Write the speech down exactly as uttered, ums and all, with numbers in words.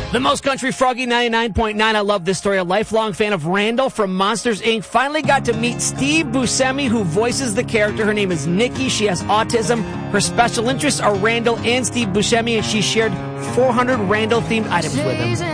The Most Country Froggy ninety-nine point nine. I love this story. A lifelong fan of Randall from Monsters, Incorporated finally got to meet Steve Buscemi, who voices the character. Her name is Nikki. She has autism. Her special interests are Randall and Steve Buscemi, and she shared four hundred Randall-themed items with him.